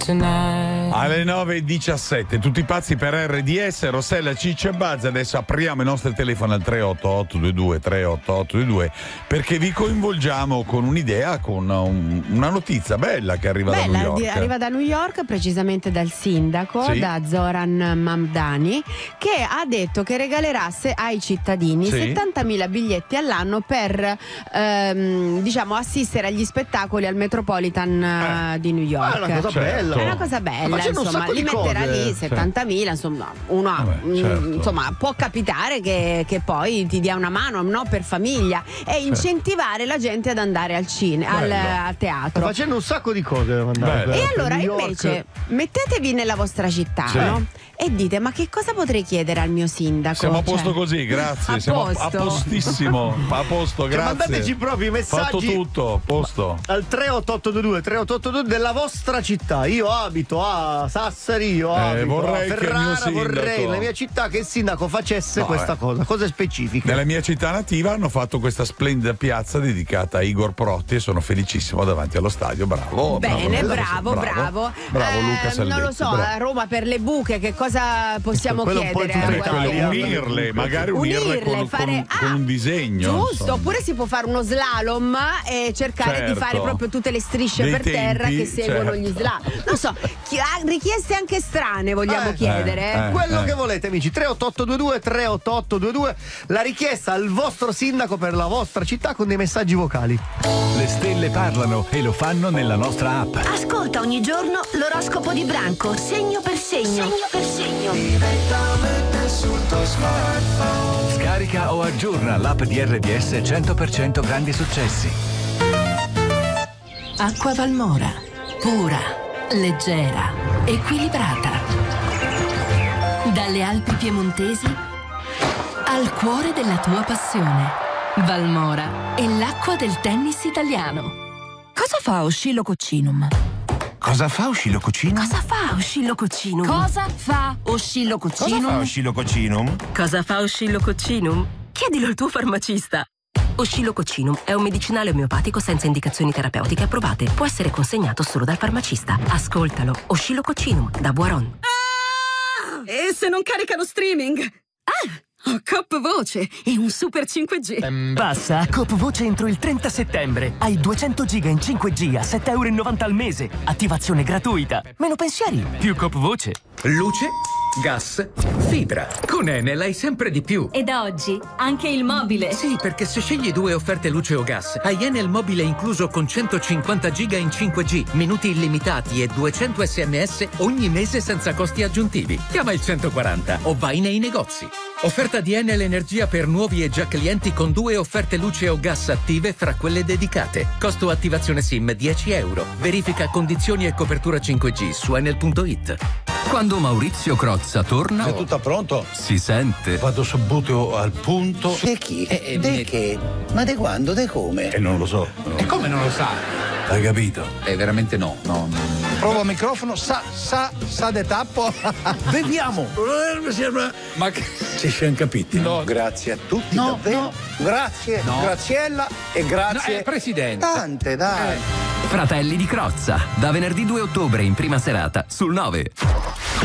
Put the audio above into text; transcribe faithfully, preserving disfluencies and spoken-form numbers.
Alle nove e diciassette, tutti pazzi per R D S, Rossella, Ciccia e Buzz. Adesso apriamo i nostri telefoni al tre otto otto due due tre otto otto due due perché vi coinvolgiamo con un'idea, con un, una notizia bella che arriva Bella, da New York. Arriva da New York, precisamente dal sindaco, sì. da Zoran Mamdani, che ha detto che regalerà se, ai cittadini sì. settantamila biglietti all'anno per ehm, diciamo assistere agli spettacoli al Metropolitan eh. di New York. Ah, è una cosa certo. bella. È una cosa bella, insomma, li metterà cose. lì settantamila, insomma, uno ha, Vabbè, certo. mh, insomma, può capitare che, che poi ti dia una mano, no, per famiglia, e incentivare la gente ad andare al cinema, al, al teatro. Sta facendo un sacco di cose. Andare, E per allora New York. invece mettetevi nella vostra città, sì. no? E dite: ma che cosa potrei chiedere al mio sindaco? Siamo a posto Cioè, così, grazie. a Siamo a, a posto. postissimo. A posto, Cioè, grazie. mandateci proprio i messaggi. Fatto tutto, a posto. Al tre otto otto due due tre otto otto due della vostra città. Io abito a Sassari, io Eh, abito vorrei a che il mio Ferrara, vorrei sindaco- nella mia città che il sindaco facesse No, questa eh. cosa, cose specifiche. Nella mia città nativa hanno fatto questa splendida piazza dedicata a Igor Protti e sono felicissimo davanti allo stadio. Bravo. Bene, bravo, bravo, bravo. Bravo Eh, Luca Salvetti. non lo so, bravo. a Roma per le buche che cosa possiamo Quello un po' chiedere? in tutte Eh, le a quello, Italia. unirle, magari unirle, Unirle, con, fare- con- ah, con un disegno. Giusto, insomma. oppure si può fare uno slalom e cercare Certo. di fare proprio tutte le strisce Dei per terra tempi, che seguono certo. gli slalom. Non so, chi- ha richieste anche strane vogliamo Eh, chiedere. eh, eh. Quello che volete, amici. tre otto otto due due tre otto otto due due, la richiesta al vostro sindaco per la vostra città con dei messaggi vocali. Le stelle parlano e lo fanno nella nostra app. Ascolta ogni giorno l'oroscopo di Branco, segno per segno. Segno per segno. Scarica o aggiorna l'app di R D S cento per cento grandi successi. Acqua Valmora, pura, leggera, equilibrata. Dalle Alpi piemontesi al cuore della tua passione. Valmora è l'acqua del tennis italiano. Cosa fa Oscillococcinum? Cosa fa Oscillococcinum? Cosa fa Oscillococcinum? Cosa fa Oscillococcinum? Cosa fa Oscillococcinum? Cosa fa Oscillococcinum? Chiedilo al tuo farmacista. Oscillococcinum è un medicinale omeopatico senza indicazioni terapeutiche approvate. Può essere consegnato solo dal farmacista. Ascoltalo. Oscillococcinum da Boiron. Ah! E se non carica lo streaming? Ah! Ho Coop Voce e un super cinque G. Passa a Coop Voce entro il trenta settembre. Hai duecento giga in cinque G a sette euro e novanta al mese. Attivazione gratuita. Meno pensieri, più Coop Voce. Luce, gas, fibra. Con Enel hai sempre di più. E da oggi anche il mobile. Sì, perché se scegli due offerte luce o gas, hai Enel mobile incluso con centocinquanta giga in cinque G, minuti illimitati e duecento sms ogni mese senza costi aggiuntivi. Chiama il centoquaranta o vai nei negozi. Offerta di Enel Energia per nuovi e già clienti con due offerte luce o gas attive fra quelle dedicate. Costo attivazione SIM dieci euro. Verifica condizioni e copertura cinque G su enel punto it. Quando Maurizio Crozza torna... È tutto pronto? Si sente. Vado subito al punto. De chi? Eh, eh, De ne- che? Ma de quando? De come? E non lo so. E come non lo sa? Hai capito? Eh, veramente no. no, no. Prova microfono. Sa, sa, sa de tappo. Beviamo. Mi sembra... Ma che... Ci siamo capiti. No, grazie a tutti, No, davvero. no. Grazie, No. Graziella e grazie. No, eh, Presidente. Tante, dai. Fratelli di Crozza, da venerdì due ottobre in prima serata sul nove.